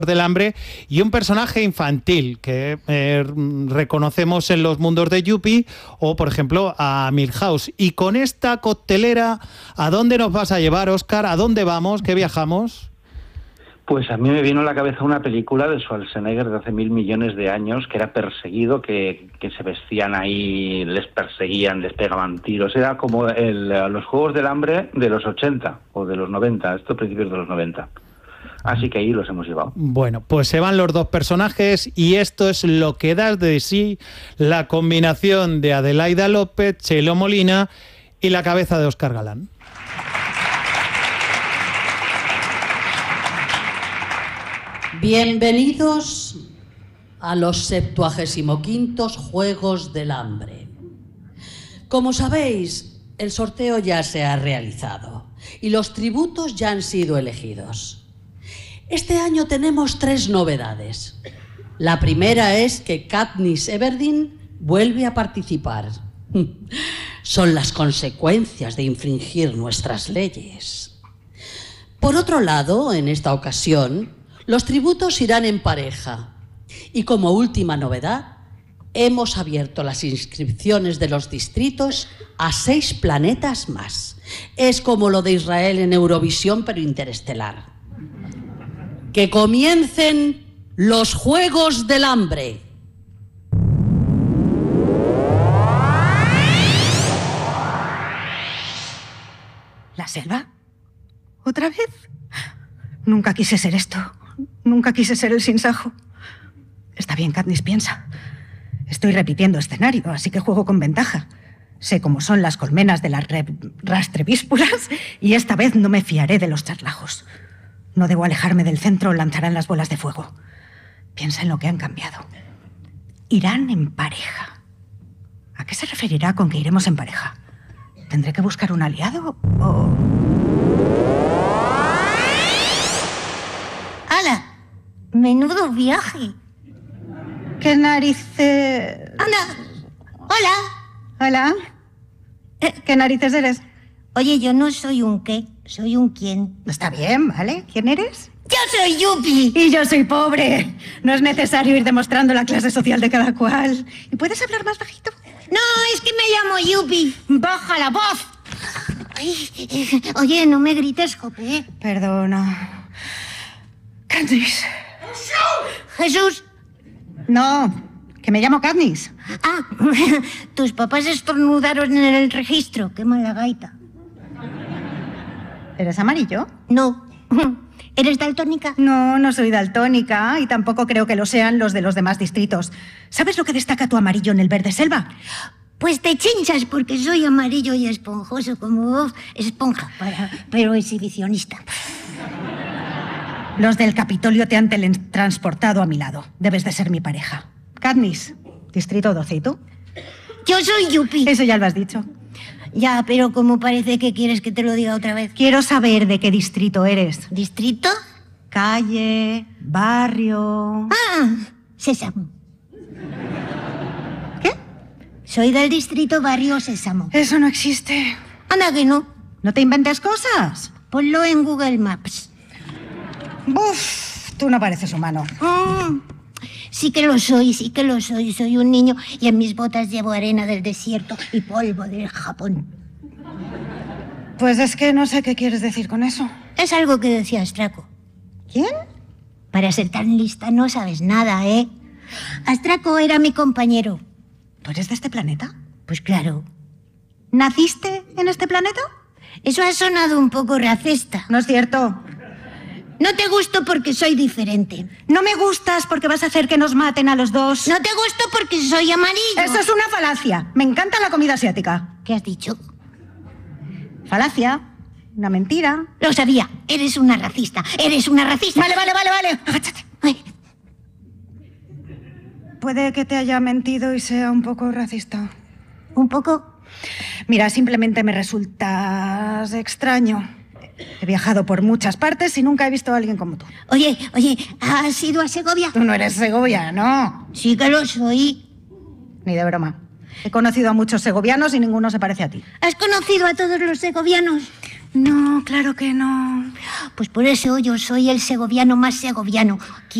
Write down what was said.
del Hambre y un personaje infantil que reconocemos en los mundos de Yuppie o, por ejemplo, a Milhouse. Y con esta coctelera, ¿a dónde nos vas a llevar, Óscar? ¿A dónde vamos? ¿Qué viajamos? Pues a mí me vino a la cabeza una película de Schwarzenegger de hace 1.000 millones de años, que era perseguido, que se vestían ahí, les perseguían, les pegaban tiros. Era como los Juegos del Hambre de los 80 o de los 90, estos principios de los 90. Así que ahí los hemos llevado. Bueno, pues se van los dos personajes y esto es lo que da de sí la combinación de Adelaida López, Chelo Molina y la cabeza de Óscar Galán. Bienvenidos a los 75º Juegos del Hambre. Como sabéis, el sorteo ya se ha realizado y los tributos ya han sido elegidos. Este año tenemos 3 novedades. La primera es que Katniss Everdeen vuelve a participar. Son las consecuencias de infringir nuestras leyes. Por otro lado, en esta ocasión, los tributos irán en pareja. Y como última novedad, hemos abierto las inscripciones de los distritos a 6 planetas más. Es como lo de Israel en Eurovisión, pero interestelar. Que comiencen los Juegos del Hambre. ¿La selva? ¿Otra vez? Nunca quise ser esto. Nunca quise ser el sinsajo. Está bien, Katniss, piensa. Estoy repitiendo escenario, así que juego con ventaja. Sé cómo son las colmenas de las rastrevíspulas y esta vez no me fiaré de los charlajos. No debo alejarme del centro o lanzarán las bolas de fuego. Piensa en lo que han cambiado. Irán en pareja. ¿A qué se referirá con que iremos en pareja? ¿Tendré que buscar un aliado o...? ¡Hala! ¡Menudo viaje! ¿Qué narices...? ¡Anda! ¡Hola! Hola. ¿Qué narices eres? Oye, yo no soy un qué, soy un quién. Está bien, ¿vale? ¿Quién eres? ¡Yo soy Yuppie! Y yo soy pobre. No es necesario ir demostrando la clase social de cada cual. ¿Y puedes hablar más bajito? No, es que me llamo Yuppie. ¡Baja la voz! Ay, oye, no me grites, Jope. Perdona. Katniss. Jesús. No, que me llamo Katniss. Ah, tus papás estornudaron en el registro. Qué mala gaita. ¿Eres amarillo? No. ¿Eres daltónica? No, no soy daltónica y tampoco creo que lo sean los de los demás distritos. ¿Sabes lo que destaca tu amarillo en el verde selva? Pues te chinchas porque soy amarillo y esponjoso como vos. Esponja, pero exhibicionista. Los del Capitolio te han teletransportado a mi lado. Debes de ser mi pareja. Katniss, distrito 12, ¿y tú? Yo soy Yuppie. Eso ya lo has dicho. Ya, pero como parece que quieres que te lo diga otra vez. Quiero saber de qué distrito eres. ¿Distrito? Calle, barrio... Ah, Sésamo. ¿Qué? Soy del distrito barrio Sésamo. Eso no existe. Anda que no. ¿No te inventes cosas? Ponlo en Google Maps. Uf, tú no pareces humano. Sí que lo soy, sí que lo soy. Soy un niño y en mis botas llevo arena del desierto y polvo del Japón. Pues es que no sé qué quieres decir con eso. Es algo que decía Astraco. ¿Quién? Para ser tan lista no sabes nada, ¿eh? Astraco era mi compañero. ¿Tú eres de este planeta? Pues claro. ¿Naciste en este planeta? Eso ha sonado un poco racista. No es cierto. No te gusto porque soy diferente. No me gustas porque vas a hacer que nos maten a los dos. No te gusto porque soy amarillo. Eso es una falacia. Me encanta la comida asiática. ¿Qué has dicho? Falacia. Una mentira. Lo sabía. Eres una racista. Eres una racista. Vale. Agáchate. Ay. Puede que te haya mentido y sea un poco racista. ¿Un poco? Mira, simplemente me resultas extraño. He viajado por muchas partes y nunca he visto a alguien como tú. Oye, ¿has ido a Segovia? Tú no eres segoviano. Sí que lo soy. Ni de broma. He conocido a muchos segovianos y ninguno se parece a ti. ¿Has conocido a todos los segovianos? No, claro que no. Pues por eso yo soy el segoviano más segoviano.